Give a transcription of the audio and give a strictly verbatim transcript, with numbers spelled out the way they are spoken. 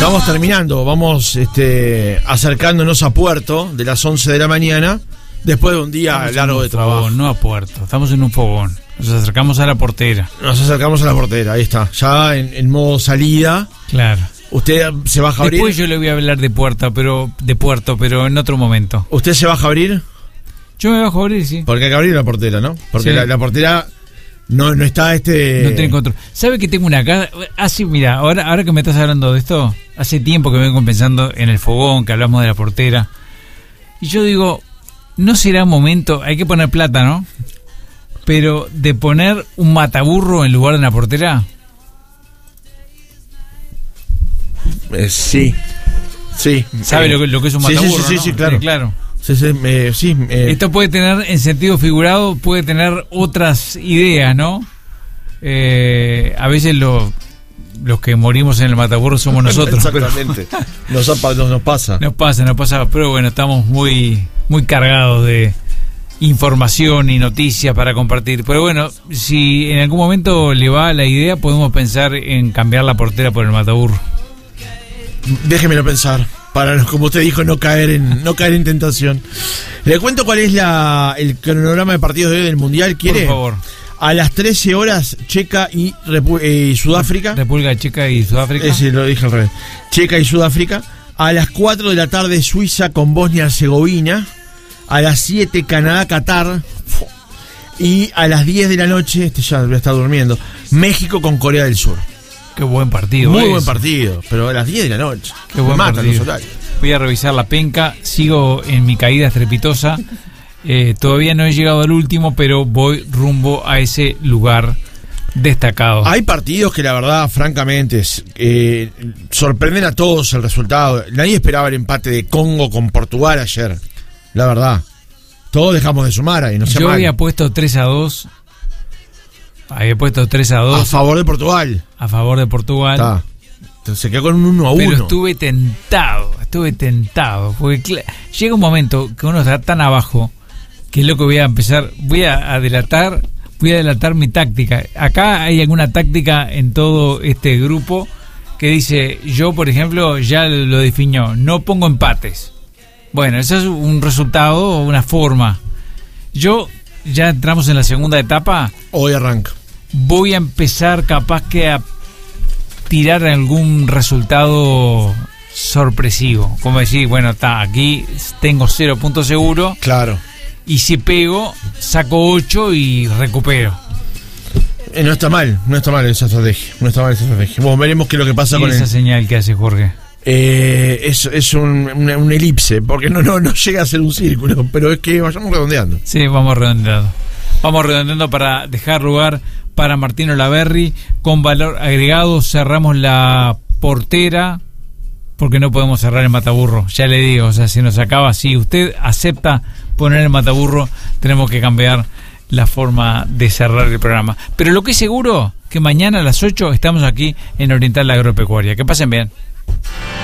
Estamos terminando, vamos este, acercándonos a Puerto de las once de la mañana, después de un día estamos largo de trabajo. Fogón, no a Puerto, estamos en un fogón. Nos acercamos a la portera. Nos acercamos a la portera, ahí está, ya en, en modo salida. Claro. ¿Usted se baja a abrir? Después yo le voy a hablar de Puerto, pero de Puerto, pero en otro momento. ¿Usted se baja a abrir? Yo me bajo a abrir, sí. Porque hay que abrir la portera, ¿no? Porque Sí. la, la portera no, no está este... No tiene control. ¿Sabe que tengo una casa? Así, mira, ahora, ahora que me estás hablando de esto, hace tiempo que vengo pensando en el fogón, que hablamos de la portera. Y yo digo, ¿no será momento? Hay que poner plata, ¿no? Pero de poner un mataburro en lugar de una portera. Eh, sí. Sí. ¿Sabe eh, lo, que, lo que es un sí, mataburro? Sí, sí, ¿no? sí, sí, claro. Sí, claro. Sí, sí, eh, sí, eh. Esto puede tener, en sentido figurado, puede tener otras ideas, ¿no? Eh, a veces lo, los que morimos en el mataburro somos nosotros. Exactamente. Nos, ha- nos, nos pasa. Nos pasa, nos pasa, pero bueno, estamos muy, muy cargados de información y noticias para compartir. Pero bueno, si en algún momento le va la idea, podemos pensar en cambiar la portera por el mataburro. Déjemelo pensar. Para, como usted dijo, no caer en no caer en tentación. Le cuento cuál es la el cronograma de partidos de hoy del Mundial. ¿Quiere? Por favor. A las trece horas, Checa y, Repu- eh, y Sudáfrica. República Checa y Sudáfrica. Ese lo dije al revés. Checa y Sudáfrica. A las cuatro de la tarde, Suiza con Bosnia-Herzegovina. A las siete, Canadá-Qatar. Y a las diez de la noche, este ya está durmiendo, México con Corea del Sur. Qué buen partido. Muy ese. buen partido, pero a las diez de la noche. Qué buen Me matan partido. los horarios. Voy a revisar la penca. Sigo en mi caída estrepitosa. Eh, todavía no he llegado al último, pero voy rumbo a ese lugar destacado. Hay partidos que la verdad, francamente, es, eh, sorprenden a todos el resultado. Nadie esperaba el empate de Congo con Portugal ayer. La verdad. Todos dejamos de sumar ahí, no sé. Yo había puesto tres a dos. Había puesto tres a dos A favor de Portugal. a favor de Portugal. Está. Entonces se quedó con un uno a uno. Pero estuve tentado, estuve tentado. Porque cl- llega un momento que uno está tan abajo que es lo que voy a empezar. Voy a, a delatar, voy a delatar mi táctica. Acá hay alguna táctica en todo este grupo que dice, yo por ejemplo ya lo definió, no pongo empates. Bueno, eso es un resultado, una forma. Yo, ya entramos en la segunda etapa. Hoy arranca. Voy a empezar capaz que a tirar algún resultado sorpresivo. Como decir, bueno, está aquí tengo cero puntos seguro. Claro. Y si pego, saco ocho y recupero. Eh, no está mal, no está mal esa estrategia. No está mal esa estrategia. Bueno, veremos qué es lo que pasa ¿Y con esa el... señal que hace Jorge? Eh, es es un, un, un elipse, porque no, no, no llega a ser un círculo, pero es que vayamos redondeando. Sí, vamos redondeando. Vamos redondeando para dejar lugar para Martín Olaverri. Con valor agregado cerramos la portera, porque no podemos cerrar el mataburro. Ya le digo, o sea, si nos acaba, si usted acepta poner el mataburro, tenemos que cambiar la forma de cerrar el programa. Pero lo que es seguro, que mañana a las ocho estamos aquí en Oriental Agropecuaria. Que pasen bien.